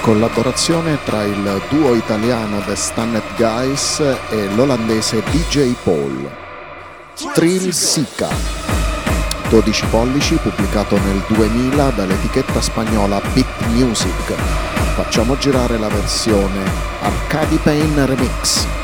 collaborazione tra il duo italiano The Stunned Guys e l'olandese DJ Paul. Thrill Sika, 12 pollici, pubblicato nel 2000 dall'etichetta spagnola Beat Music. Facciamo girare la versione Arcadi Pain Remix.